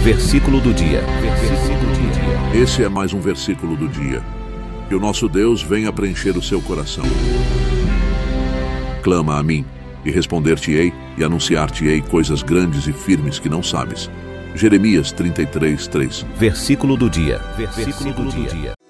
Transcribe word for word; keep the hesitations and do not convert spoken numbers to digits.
Versículo do dia. Versículo do dia. Esse é mais um versículo do dia. Que o nosso Deus venha preencher o seu coração. Clama a mim, e responder-te-ei, e anunciar-te-ei coisas grandes e firmes que não sabes. Jeremias trinta e três, três. Versículo do dia. Versículo do dia.